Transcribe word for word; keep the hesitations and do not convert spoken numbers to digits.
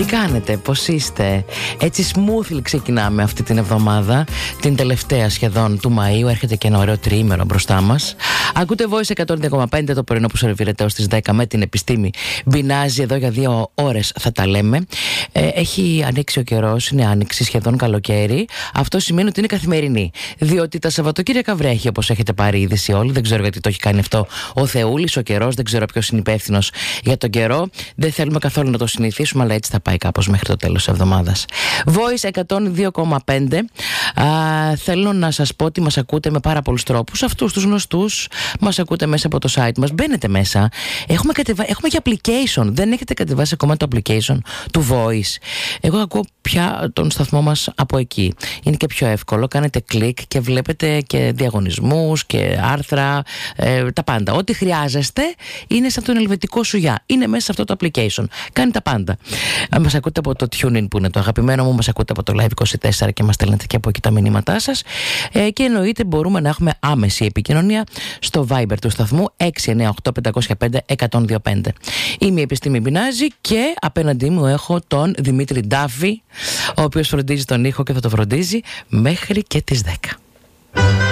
κάνετε, πώς είστε? Έτσι smoothly ξεκινάμε αυτή την εβδομάδα, την τελευταία σχεδόν του Μαΐου. Έρχεται και ένα ωραίο τριήμερο μπροστά μας. Ακούτε Voice εκατόν δύο κόμμα πέντε, το πρωινό που σερβίρεται ως τις δέκα με την επιστήμη. Μπινάζει εδώ για δύο ώρες, θα τα λέμε. Ε, έχει ανοίξει ο καιρός, είναι άνοιξη, σχεδόν καλοκαίρι. Αυτό σημαίνει ότι είναι καθημερινή. Διότι τα Σαββατοκύριακα βρέχει, όπως έχετε πάρει είδηση όλοι. Δεν ξέρω γιατί το έχει κάνει αυτό ο Θεούλης, ο καιρός. Δεν ξέρω ποιος είναι υπεύθυνος για τον καιρό. Δεν θέλουμε καθόλου να το συνηθίσουμε, αλλά έτσι θα πάει κάπως μέχρι το τέλος της εβδομάδας. Voice εκατόν δύο κόμμα πέντε. Α, θέλω να σας πω ότι μας ακούτε με πάρα πολλούς τρόπους. Αυτούς τους γνωστούς. Μας ακούτε μέσα από το site μας. Μπαίνετε μέσα. Έχουμε, κατεβα... Έχουμε και application. Δεν έχετε κατεβάσει ακόμα το application του Voice? Εγώ ακούω πια τον σταθμό μας από εκεί. Είναι και πιο εύκολο. Κάνετε κλικ και βλέπετε και διαγωνισμούς και άρθρα. Ε, τα πάντα. Ό,τι χρειάζεστε είναι σαν τον ελβετικό σουγιά. Είναι μέσα σε αυτό το application. Κάνει τα πάντα. Μας ακούτε από το TuneIn που είναι το αγαπημένο μου. Μας ακούτε από το Live είκοσι τέσσερα και μας στέλνετε και από εκεί τα μηνύματά σας. Ε, και εννοείται μπορούμε να έχουμε άμεση επικοινωνία στο Viber του σταθμού έξι εννιά οκτώ πέντε μηδέν πέντε ένα μηδέν δύο πέντε. Είμαι η Επιστήμη Μπινάζη και απέναντί μου έχω τον Δημήτρη Ντάφη, ο οποίος φροντίζει τον ήχο και θα το φροντίζει μέχρι και τις δέκα.